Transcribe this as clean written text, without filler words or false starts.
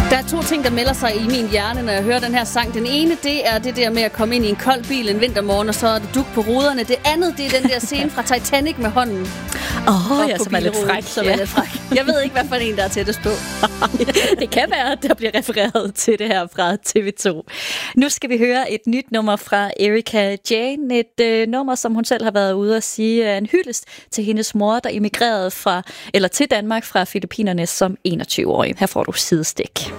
Der er 2 ting, der melder sig i min hjerne, når jeg hører den her sang. Den ene, det er det der med at komme ind i en kold bil en vintermorgen, og så er det duk på ruderne. Det andet, det er den der scene fra Titanic med hånden. Som er lidt fræk. Jeg ved ikke, hvad for en, der er tættest på. Det kan være, at der bliver refereret til det her fra TV2. Nu skal vi høre et nyt nummer fra Erika Jane. Et nummer, som hun selv har været ude at sige er en hyldest til hendes mor, der emigrerede til Danmark fra Filippinerne som 21-årig. Her får du Sidestik.